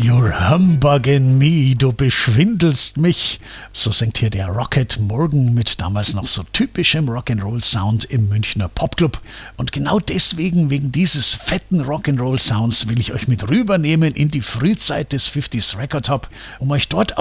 You're humbugging me, du beschwindelst mich. So singt hier der Rocket Morgan mit damals noch so typischem Rock'n'Roll-Sound im Münchner Popclub. Und genau deswegen, wegen dieses fetten Rock'n'Roll-Sounds, will ich euch mit rübernehmen in die Frühzeit des 50s Record Hop, um euch dort